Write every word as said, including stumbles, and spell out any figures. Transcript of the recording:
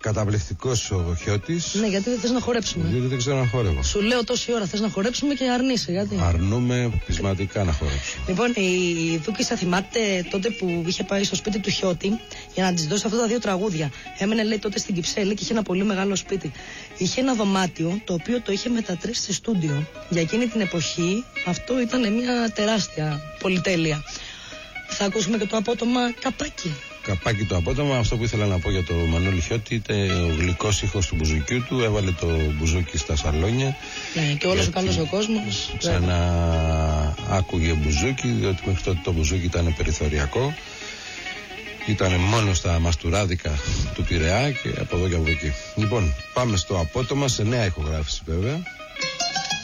Καταπληκτικός ο Χιώτης. Ναι, γιατί δεν θες να χορέψουμε. Γιατί δεν ξέρω να χορεύω. Σου λέω τόση ώρα θες να χορέψουμε και αρνείσαι, γιατί. Αρνούμε πεισματικά να χορέψουμε. Λοιπόν, η Δούκισσα θυμάται τότε που είχε πάει στο σπίτι του Χιώτη για να της δώσει αυτά τα δύο τραγούδια. Έμενε, λέει, τότε στην Κυψέλη και είχε ένα πολύ μεγάλο σπίτι. Είχε ένα δωμάτιο το οποίο το είχε μετατρήσει σε στούντιο. Για εκείνη την εποχή αυτό ήταν μια τεράστια πολυτέλεια. Θα ακούσουμε και το απότομα καπάκι. Καπάκι το απότομα. Αυτό που ήθελα να πω για το Μανώλη Χιώτη ήταν ο γλυκός ήχος του μπουζουκιού του. Έβαλε το μπουζούκι στα σαλόνια. Ναι, και όλος ο καλός ο κόσμος. Ξανά άκουγε μπουζούκι, διότι μέχρι τότε το μπουζούκι ήταν περιθωριακό. Ήταν μόνο στα μαστουράδικα του Πειραιά και από εδώ και από εκεί. Λοιπόν, πάμε στο απότομα, σε νέα ηχογράφηση βέβαια.